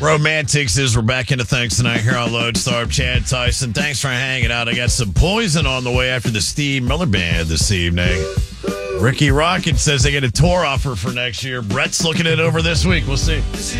Romantics is we're back into things tonight here on Lodestar. Chad Tyson, thanks for hanging out. I got some Poison on the way after the Steve Miller Band this evening. Ricky Rocket says they get a tour offer for next year. Brett's looking it over this week. We'll see.